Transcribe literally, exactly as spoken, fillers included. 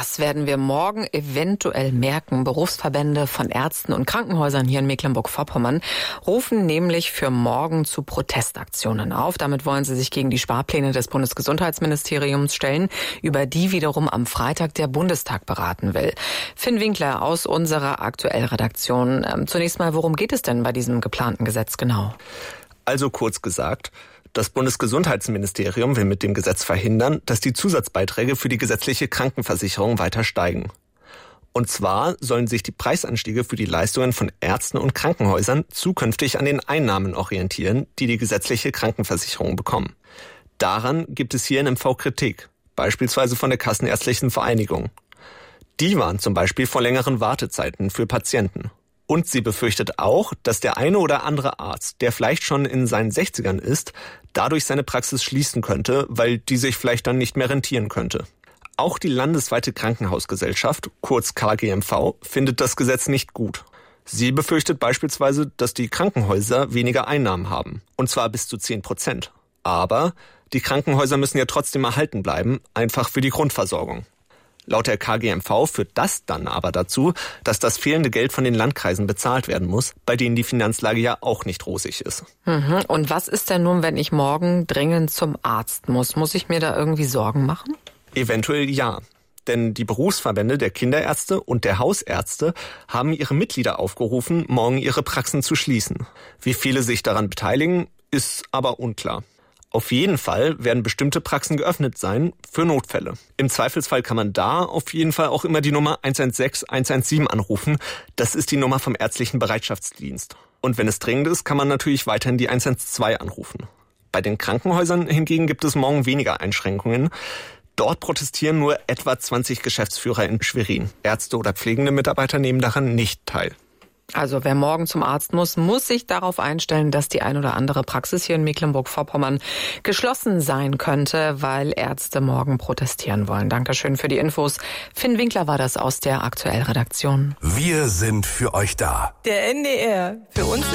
Das werden wir morgen eventuell merken. Berufsverbände von Ärzten und Krankenhäusern hier in Mecklenburg-Vorpommern rufen nämlich für morgen zu Protestaktionen auf. Damit wollen sie sich gegen die Sparpläne des Bundesgesundheitsministeriums stellen, über die wiederum am Freitag der Bundestag beraten will. Finn Winkler aus unserer Aktuell-Redaktion. Ähm, zunächst mal, worum geht es denn bei diesem geplanten Gesetz genau? Also kurz gesagt, das Bundesgesundheitsministerium will mit dem Gesetz verhindern, dass die Zusatzbeiträge für die gesetzliche Krankenversicherung weiter steigen. Und zwar sollen sich die Preisanstiege für die Leistungen von Ärzten und Krankenhäusern zukünftig an den Einnahmen orientieren, die die gesetzliche Krankenversicherung bekommen. Daran gibt es hier in M V Kritik, beispielsweise von der Kassenärztlichen Vereinigung. Die warnen zum Beispiel vor längeren Wartezeiten für Patienten. Und sie befürchtet auch, dass der eine oder andere Arzt, der vielleicht schon in seinen sechzigern ist, dadurch seine Praxis schließen könnte, weil die sich vielleicht dann nicht mehr rentieren könnte. Auch die landesweite Krankenhausgesellschaft, kurz K G M V, findet das Gesetz nicht gut. Sie befürchtet beispielsweise, dass die Krankenhäuser weniger Einnahmen haben, und zwar bis zu zehn Prozent. Aber die Krankenhäuser müssen ja trotzdem erhalten bleiben, einfach für die Grundversorgung. Laut der K G M V führt das dann aber dazu, dass das fehlende Geld von den Landkreisen bezahlt werden muss, bei denen die Finanzlage ja auch nicht rosig ist. Mhm. Und was ist denn nun, wenn ich morgen dringend zum Arzt muss? Muss ich mir da irgendwie Sorgen machen? Eventuell ja. Denn die Berufsverbände der Kinderärzte und der Hausärzte haben ihre Mitglieder aufgerufen, morgen ihre Praxen zu schließen. Wie viele sich daran beteiligen, ist aber unklar. Auf jeden Fall werden bestimmte Praxen geöffnet sein für Notfälle. Im Zweifelsfall kann man da auf jeden Fall auch immer die Nummer eins eins sechs eins eins sieben anrufen. Das ist die Nummer vom ärztlichen Bereitschaftsdienst. Und wenn es dringend ist, kann man natürlich weiterhin die eins eins zwei anrufen. Bei den Krankenhäusern hingegen gibt es morgen weniger Einschränkungen. Dort protestieren nur etwa zwanzig Geschäftsführer in Schwerin. Ärzte oder pflegende Mitarbeiter nehmen daran nicht teil. Also wer morgen zum Arzt muss, muss sich darauf einstellen, dass die ein oder andere Praxis hier in Mecklenburg-Vorpommern geschlossen sein könnte, weil Ärzte morgen protestieren wollen. Dankeschön für die Infos. Finn Winkler war das aus der Aktuell-Redaktion. Wir sind für euch da. Der N D R. Für uns